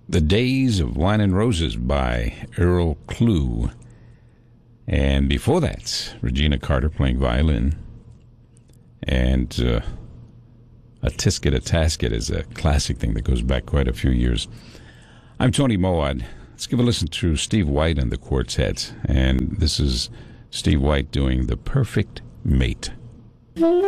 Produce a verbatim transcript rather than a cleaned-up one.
The Days of Wine and Roses by Earl Klugh. And before that, Regina Carter playing violin. And uh, A Tisket, a Tasket is a classic thing that goes back quite a few years. I'm Tony Moad. Let's give a listen to Steve White and the Quartet. And this is Steve White doing The Perfect Mate.